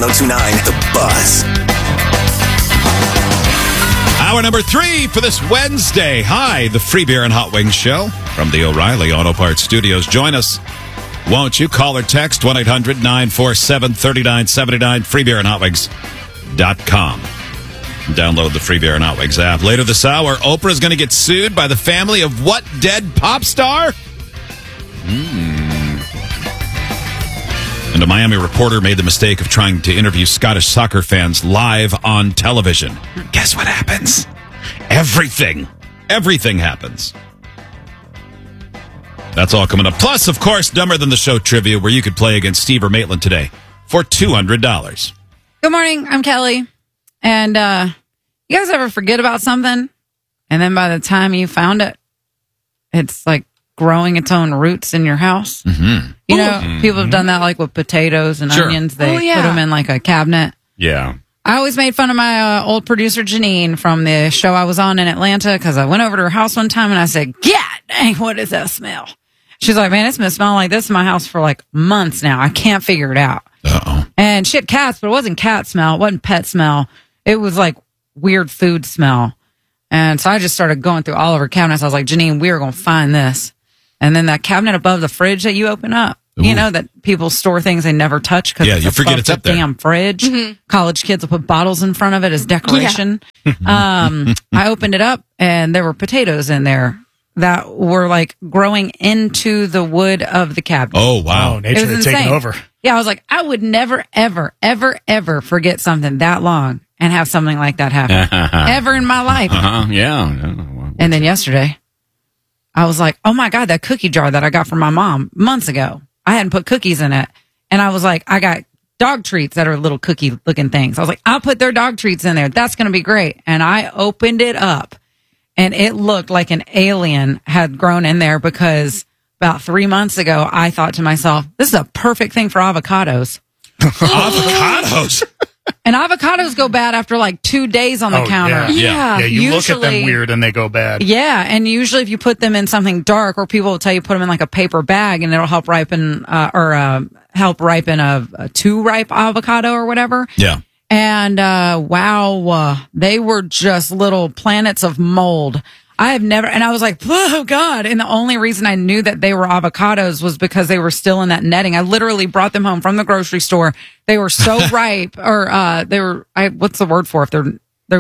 1029 The Buzz. Hour number 3 for this Wednesday. Hi, the Free Beer and Hot Wings Show from the O'Reilly Auto Parts Studios. Join us, won't you? Call or text 1-800-947-3979, freebeerandhotwings.com. Download the Free Beer and Hot Wings app. Later this hour, Oprah is going to get sued by the family of what dead pop star? And a Miami reporter made the mistake of trying to interview Scottish soccer fans live on television. Guess what happens? Everything happens. That's all coming up. Plus, of course, Dumber Than the Show trivia, where you could play against Steve or Maitland today for $200. Good morning. I'm Kelly. And you guys ever forget about something? And then by the time you found it, it's like growing its own roots in your house. Mm-hmm. You know, people have done that like with potatoes and onions. They put them in like a cabinet. Yeah. I always made fun of my old producer, Janine, from the show I was on in Atlanta, because I went over to her house one time and I said, "God dang, what is that smell?" She's like, "Man, it's been smelling like this in my house for like months now. I can't figure it out." Uh-oh. And she had cats, but it wasn't cat smell. It wasn't pet smell. It was like weird food smell. And so I just started going through all of her cabinets. I was like, "Janine, we are going to find this." And then that cabinet above the fridge that you open up, you know, that people store things they never touch because you forget it's up there. Damn fridge. Mm-hmm. College kids will put bottles in front of it as decoration. Yeah. I opened it up and there were potatoes in there that were like growing into the wood of the cabinet. Oh, wow. Nature had taken over. Yeah, I was like, I would never, ever, ever, ever forget something that long and have something like that happen ever in my life. Yeah. And then yesterday, I was like, oh my God, that cookie jar that I got from my mom months ago. I hadn't put cookies in it. And I was like, I got dog treats that are little cookie looking things. I was like, I'll put their dog treats in there. That's going to be great. And I opened it up and it looked like an alien had grown in there because about 3 months ago, I thought to myself, this is a perfect thing for avocados. Avocados? And avocados go bad after like 2 days on the counter. Yeah, you look at them weird and they go bad. Yeah, and usually if you put them in something dark, or people will tell you put them in like a paper bag, and it'll help ripen help ripen a too ripe avocado or whatever. Yeah. And they were just little planets of mold. I have never, and I was like, oh God. And the only reason I knew that they were avocados was because they were still in that netting. I literally brought them home from the grocery store. They were so ripe, or what's the word for if they're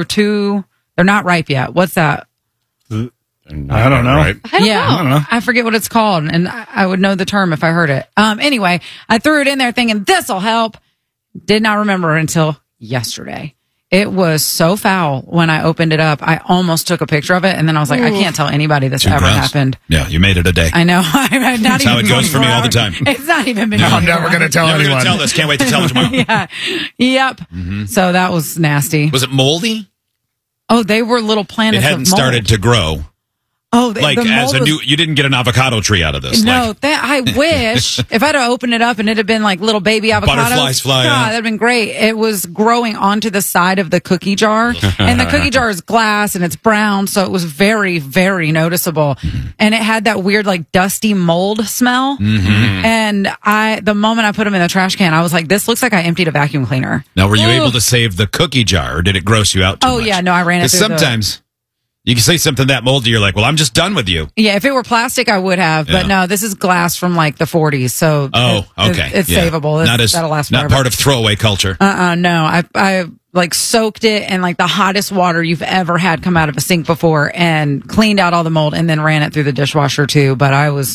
not ripe yet. What's that? I don't know. I don't know. I forget what it's called, and I would know the term if I heard it. Anyway, I threw it in there thinking this'll help. Did not remember until yesterday. It was so foul when I opened it up. I almost took a picture of it, and then I was like, I can't tell anybody this ever happened. Yeah, you made it a day. I know. That's how it goes for me all the time. It's not even been. I'm never going to tell anyone. Never going to tell this. Can't wait to tell it tomorrow. Yeah. Yep. Mm-hmm. So that was nasty. Was it moldy? Oh, they were little planets. It hadn't started to grow. Oh, you didn't get an avocado tree out of this. No, I wish if I'd have opened it up and it had been like little baby avocados. Butterflies fly out. That'd been great. It was growing onto the side of the cookie jar, and the cookie jar is glass and it's brown, so it was very, very noticeable. And it had that weird like dusty mold smell. Mm-hmm. And the moment I put them in the trash can, I was like, this looks like I emptied a vacuum cleaner. Now, were you able to save the cookie jar, or did it gross you out too much? Oh yeah, no, I ran it through. Sometimes you can say something that moldy, you're like, well, I'm just done with you. Yeah, if it were plastic, I would have. But no, this is glass from like the 40s. So it's savable. That'll last forever. Not part of throwaway culture. No. I like soaked it in like the hottest water you've ever had come out of a sink before and cleaned out all the mold and then ran it through the dishwasher too. But I was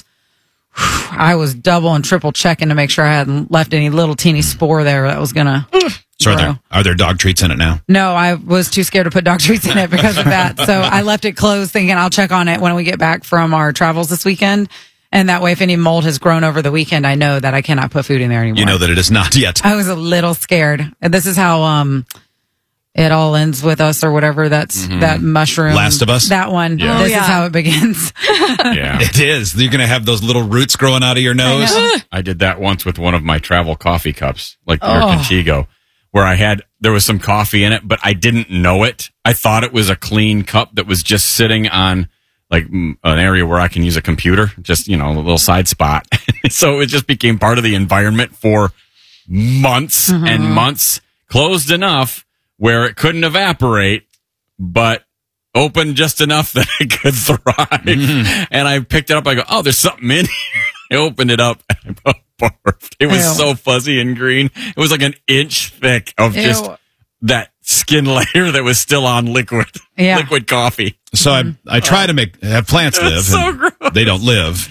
double and triple checking to make sure I hadn't left any little teeny spore there that was going to... So are there dog treats in it now? No, I was too scared to put dog treats in it because of that. So I left it closed thinking I'll check on it when we get back from our travels this weekend. And that way, if any mold has grown over the weekend, I know that I cannot put food in there anymore. You know that it is not yet. I was a little scared. This is how it all ends with us, or whatever. That's that mushroom. Last of Us? That one. Yeah. This is how it begins. Yeah. It is. You're going to have those little roots growing out of your nose. I did that once with one of my travel coffee cups, like your Contigo, where there was some coffee in it, but I didn't know it. I thought it was a clean cup that was just sitting on like an area where I can use a computer, just, a little side spot. So it just became part of the environment for months and months, closed enough where it couldn't evaporate, but opened just enough that it could thrive. And I picked it up. I go, oh, there's something in here. I opened it up and I barfed. It was so fuzzy and green. It was like an inch thick of just that skin layer that was still on liquid coffee. So I try to have plants live. So gross. They don't live.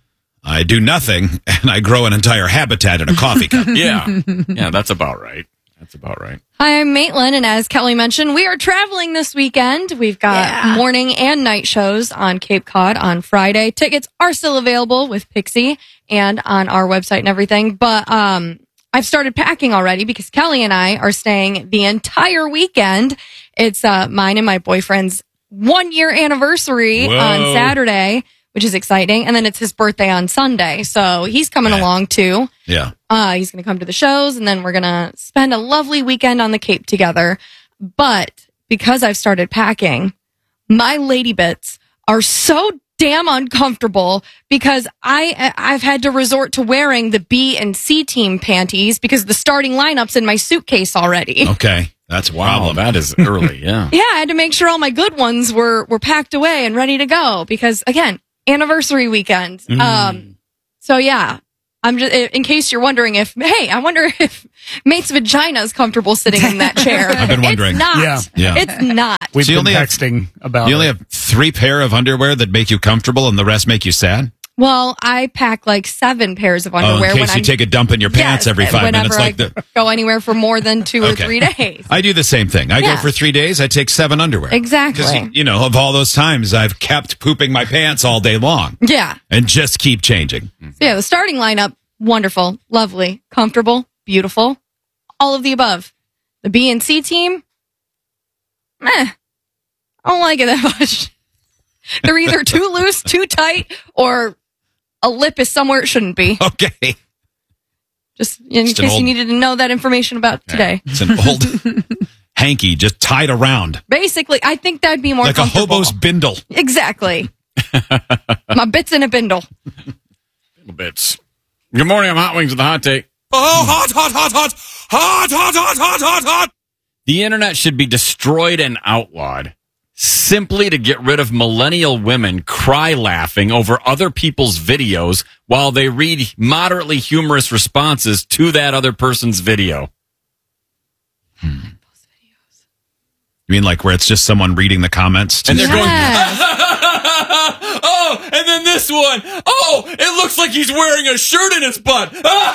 I do nothing, and I grow an entire habitat in a coffee cup. Yeah, that's about right. Hi, I'm Maitland, and as Kelly mentioned, we are traveling this weekend. We've got morning and night shows on Cape Cod on Friday. Tickets are still available with Pixie and on our website and everything, but I've started packing already because Kelly and I are staying the entire weekend. It's mine and my boyfriend's 1-year anniversary on Saturday, which is exciting. And then it's his birthday on Sunday. So he's coming along too. Yeah. He's going to come to the shows, and then we're going to spend a lovely weekend on the Cape together. But because I've started packing, my lady bits are so damn uncomfortable because I've had to resort to wearing the B and C team panties because the starting lineup's in my suitcase already. Okay. That's a problem. That is early, yeah. Yeah, I had to make sure all my good ones were packed away and ready to go because, again, anniversary weekend. So yeah, I'm just, in case you're wondering I wonder if Mate's vagina is comfortable sitting in that chair. I've been wondering. It's not. Yeah. It's not. We've been texting about it. You only have 3 pair of underwear that make you comfortable and the rest make you sad? Well, I pack like 7 pairs of underwear. In case you take a dump in your pants every 5 minutes. Whenever I go anywhere for more than 2 or 3 days. I do the same thing. I go for 3 days, I take 7 underwear. Exactly. Because, of all those times, I've kept pooping my pants all day long. Yeah. And just keep changing. So yeah, the starting lineup, wonderful, lovely, comfortable, beautiful, all of the above. The B and C team, I don't like it that much. They're either too loose, too tight, or a lip is somewhere it shouldn't be. Okay. Just in case you needed to know that information about today. It's an old hanky just tied around. Basically, I think that'd be more like comfortable. A hobo's bindle. Exactly. My bits in a bindle. Little bits. Good morning, I'm Hot Wings with the Hot Take. Oh, hot, hot, hot, hot, hot, hot, hot, hot, hot, hot. The internet should be destroyed and outlawed simply to get rid of millennial women cry laughing over other people's videos while they read moderately humorous responses to that other person's video. You mean like where it's just someone reading the comments? And they're going, oh, and then this one. Oh, it looks like he's wearing a shirt in his butt.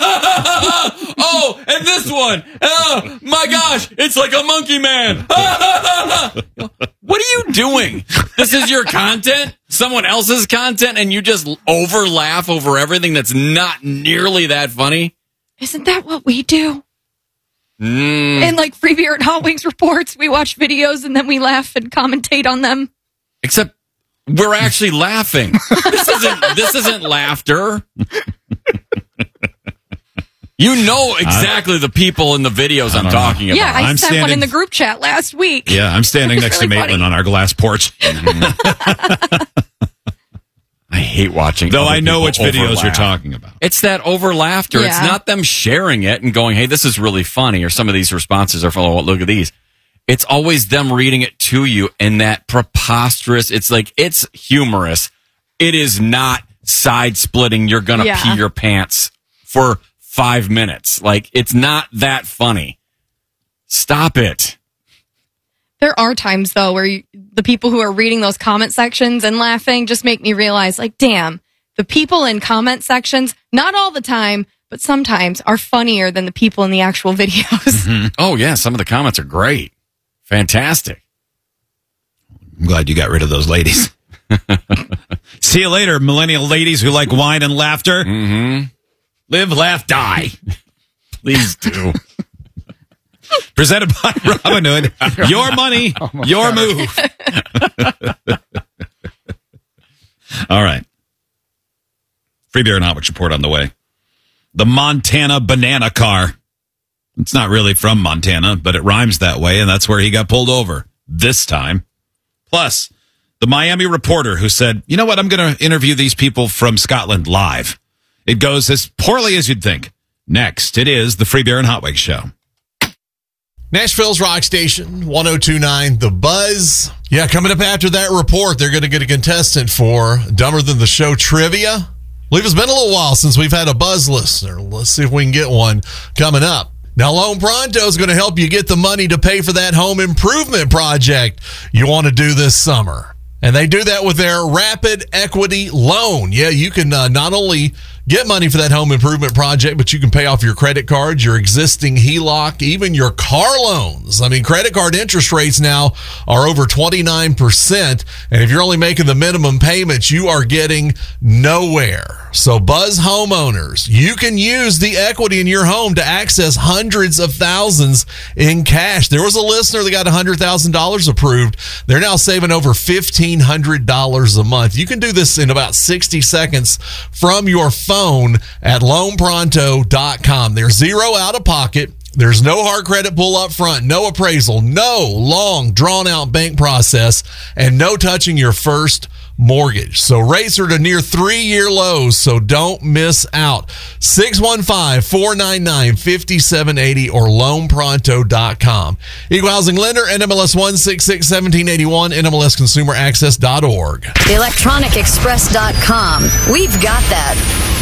Oh, and this one. Oh, my gosh, it's like a monkey man. What are you doing? This is your content? Someone else's content, and you just over laugh over everything that's not nearly that funny? Isn't that what we do? And like Free Beer and Hot Wings reports, we watch videos and then we laugh and commentate on them. Except we're actually laughing. This isn't laughter. You know exactly the people in the videos I'm talking about. Yeah, I sent one in the group chat last week. Yeah, I'm standing next to Maitland on our glass porch. I hate watching. Though I know which videos overlap. you're talking about. It's that over laughter. Yeah. It's not them sharing it and going, hey, this is really funny, or some of these responses are, oh, look at these. It's always them reading it to you in that preposterous, it's like, it's humorous. It is not side splitting. You're going to pee your pants for 5 minutes. Like, it's not that funny. Stop it. There are times, though, where the people who are reading those comment sections and laughing just make me realize, like, damn, the people in comment sections, not all the time, but sometimes are funnier than the people in the actual videos. Mm-hmm. Oh, yeah. Some of the comments are great. Fantastic. I'm glad you got rid of those ladies. See you later, millennial ladies who like wine and laughter. Mm-hmm. Live, laugh, die. Please do. Presented by Robinhood. Your money, your move. All right. Free Beer and Hot Wings report on the way. The Montana banana car. It's not really from Montana, but it rhymes that way, and that's where he got pulled over this time. Plus, the Miami reporter who said, you know what, I'm going to interview these people from Scotland live. It goes as poorly as you'd think. Next, it is the Free Beer and Hot Wings Show. Nashville's Rock Station, 102.9 The Buzz. Yeah, coming up after that report, they're going to get a contestant for Dumber Than the Show trivia. I believe it's been a little while since we've had a Buzz listener. Let's see if we can get one coming up. Now, Loan Pronto is going to help you get the money to pay for that home improvement project you want to do this summer. And they do that with their Rapid Equity Loan. Yeah, you can not only get money for that home improvement project, but you can pay off your credit cards, your existing HELOC, even your car loans. I mean, credit card interest rates now are over 29%. And if you're only making the minimum payments, you are getting nowhere. So Buzz homeowners, you can use the equity in your home to access hundreds of thousands in cash. There was a listener that got $100,000 approved. They're now saving over $1,500 a month. You can do this in about 60 seconds from your phone at loanpronto.com. There's zero out of pocket. There's no hard credit pull up front, no appraisal, no long drawn out bank process, and no touching your first mortgage. So rates are to near 3-year lows, so don't miss out. 615-499-5780 or loanpronto.com. Equal housing lender, NMLS 1661781, NMLSconsumeraccess.org. Electronicexpress.com. We've got that.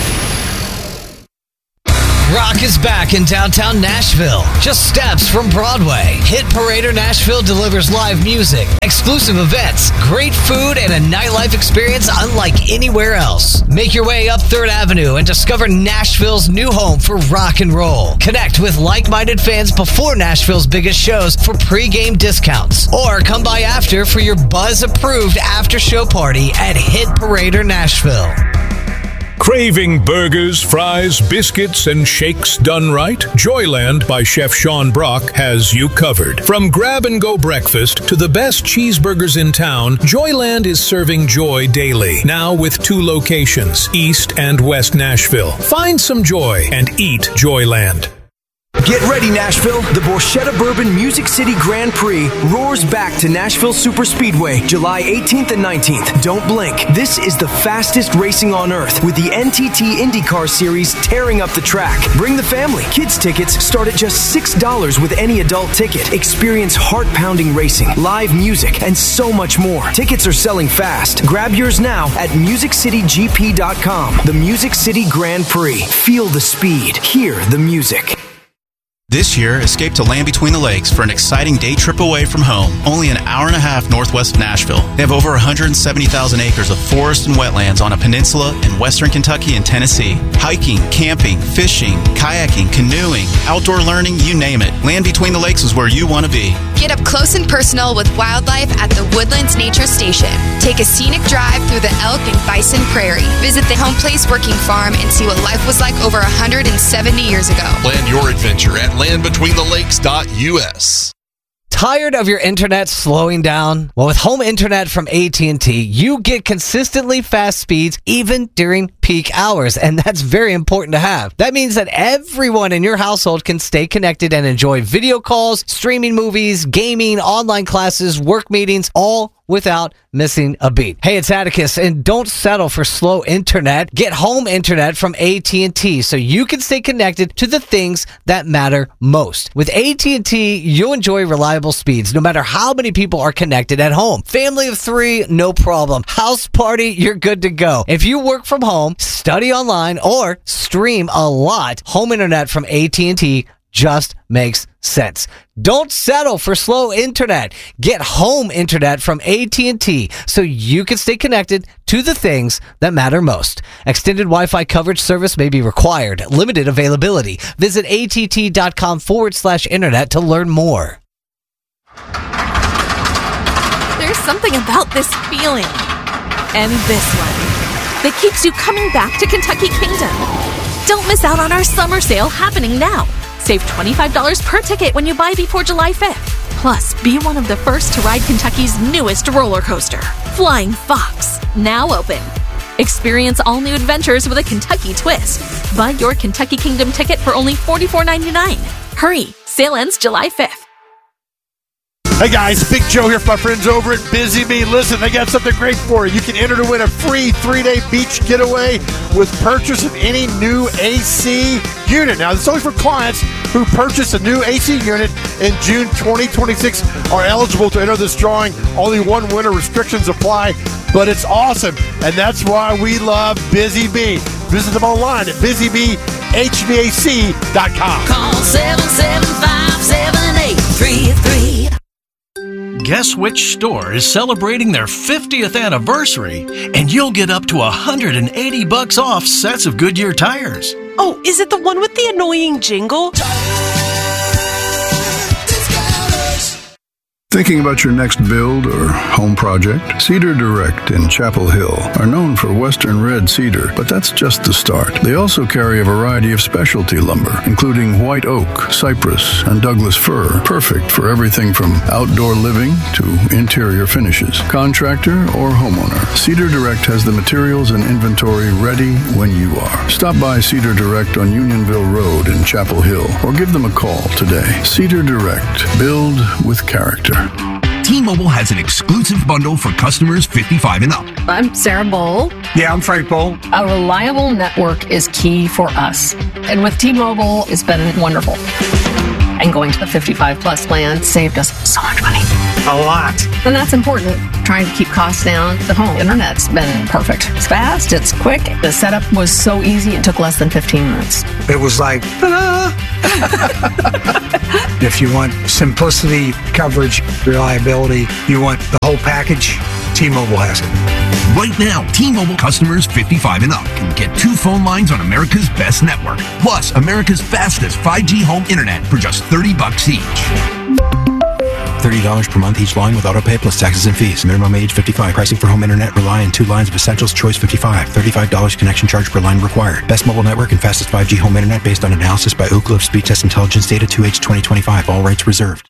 Rock is back in downtown Nashville, just steps from Broadway. Hit Parader Nashville delivers live music, exclusive events, great food, and a nightlife experience unlike anywhere else. Make your way up 3rd Avenue and discover Nashville's new home for rock and roll. Connect with like-minded fans before Nashville's biggest shows for pre-game discounts. Or come by after for your Buzz-approved after-show party at Hit Parader Nashville. Craving burgers, fries, biscuits, and shakes done right? Joyland by Chef Sean Brock has you covered. From grab-and-go breakfast to the best cheeseburgers in town, Joyland is serving joy daily. Now with 2 locations, East and West Nashville. Find some joy and eat Joyland. Get ready, Nashville. The Borchetta Bourbon Music City Grand Prix roars back to Nashville Super Speedway, July 18th and 19th. Don't blink. This is the fastest racing on earth, with the NTT IndyCar Series tearing up the track. Bring the family. Kids tickets start at just $6 with any adult ticket. Experience heart-pounding racing, live music, and so much more. Tickets are selling fast. Grab yours now at MusicCityGP.com. The Music City Grand Prix. Feel the speed. Hear the music. This year, escape to Land Between the Lakes for an exciting day trip away from home, only an hour and a half northwest of Nashville. They have over 170,000 acres of forest and wetlands on a peninsula in western Kentucky and Tennessee. Hiking, camping, fishing, kayaking, canoeing, outdoor learning, you name it. Land Between the Lakes is where you want to be. Get up close and personal with wildlife at the Woodlands Nature Station. Take a scenic drive through the elk and bison prairie. Visit the Home Place Working Farm and see what life was like over 170 years ago. Plan your adventure at landbetweenthelakes.us. Tired of your internet slowing down? Well, with home internet from AT&T, you get consistently fast speeds even during peak hours, and that's very important to have. That means that everyone in your household can stay connected and enjoy video calls, streaming movies, gaming, online classes, work meetings, all without missing a beat. Hey, it's Atticus, and don't settle for slow internet. Get home internet from AT&T so you can stay connected to the things that matter most. With AT&T, you'll enjoy reliable speeds no matter how many people are connected at home. Family of 3, no problem. House party, you're good to go. If you work from home, study online, or stream a lot, home internet from AT&T just makes sense. Don't settle for slow internet. Get home internet from AT&T so you can stay connected to the things that matter most. Extended Wi-Fi coverage service may be required. Limited availability. Visit att.com/internet to learn more. There's something about this feeling and this one that keeps you coming back to Kentucky Kingdom. Don't miss out on our summer sale happening now. Save $25 per ticket when you buy before July 5th. Plus, be one of the first to ride Kentucky's newest roller coaster, Flying Fox, now open. Experience all new adventures with a Kentucky twist. Buy your Kentucky Kingdom ticket for only $44.99. Hurry, sale ends July 5th. Hey guys, Big Joe here for my friends over at Busy Bee. Listen, they got something great for you. You can enter to win a free 3-day beach getaway with purchase of any new AC unit. Now, this is only for clients who purchase a new AC unit in June 2026 are eligible to enter this drawing. Only one winner, restrictions apply, but it's awesome, and that's why we love Busy Bee. Visit them online at busybeehvac.com. Call 775-7833. Guess which store is celebrating their 50th anniversary, and you'll get up to $180 off sets of Goodyear tires. Oh, is it the one with the annoying jingle? Thinking about your next build or home project? Cedar Direct in Chapel Hill are known for Western red cedar, but that's just the start. They also carry a variety of specialty lumber, including white oak, cypress, and Douglas fir, perfect for everything from outdoor living to interior finishes. Contractor or homeowner, Cedar Direct has the materials and inventory ready when you are. Stop by Cedar Direct on Unionville Road in Chapel Hill or give them a call today. Cedar Direct. Build with character. T-Mobile has an exclusive bundle for customers 55 and up. I'm Sarah Bowl. Yeah, I'm Frank Bowl. A reliable network is key for us. And with T-Mobile, it's been wonderful. And going to the 55-plus plan saved us so much money. A lot. And that's important. Trying to keep costs down. The home internet's been perfect. It's fast, it's quick. The setup was so easy, it took less than 15 minutes. It was like, ta-da! If you want simplicity, coverage, reliability, you want the whole package, T-Mobile has it. Right now, T-Mobile customers 55 and up can get 2 phone lines on America's best network, plus America's fastest 5G home internet for just $30 each. $30 per month each line with autopay plus taxes and fees. Minimum age 55. Pricing for home internet rely on 2 lines of Essentials Choice 55. $35 connection charge per line required. Best mobile network and fastest 5G home internet based on analysis by Ookla of Speed Test Intelligence data 2H 2025. All rights reserved.